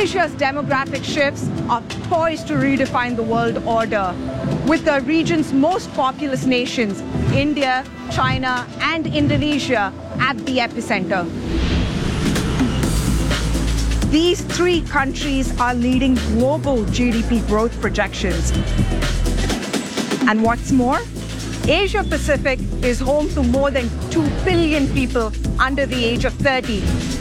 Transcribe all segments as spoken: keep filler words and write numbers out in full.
Asia's demographic shifts are poised to redefine the world order, with the region's most populous nations, India, China, and Indonesia, at the epicenter. These three countries are leading global G D P growth projections. And what's more, Asia Pacific is home to more than two billion people under the age of thirty.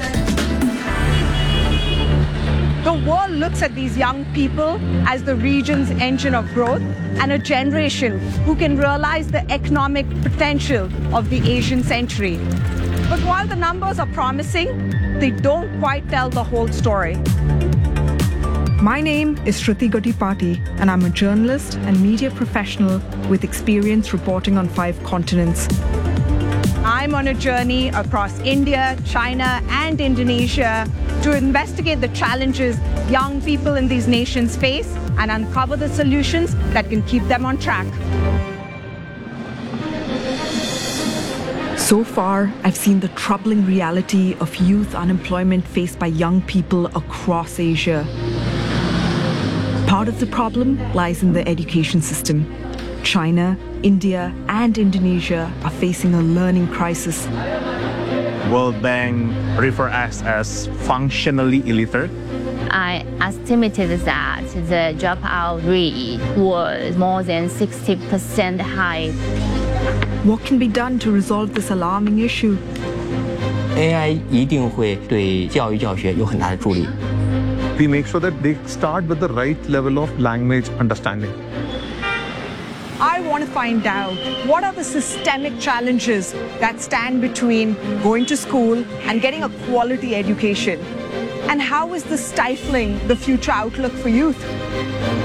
The world looks at these young people as the region's engine of growth and a generation who can realize the economic potential of the Asian century. But while the numbers are promising, they don't quite tell the whole story. My name is Shruti Gottipati, and I'm a journalist and media professional with experience reporting on five continents. I'm on a journey across India, China, and Indonesia to investigate the challenges young people in these nations face and uncover the solutions that can keep them on track. So far, I've seen the troubling reality of youth unemployment faced by young people across Asia. Part of the problem lies in the education system. China, India, and Indonesia are facing a learning crisis. World Bank refer us as functionally illiterate. I estimated that the dropout rate was more than sixty percent high. What can be done to resolve this alarming issue? A I 一定会对教育教学有很大的助力。 We make sure that they start with the right level of language understanding. I want to find out what are the systemic challenges that stand between going to school and getting a quality education, and how is this stifling the future outlook for youth?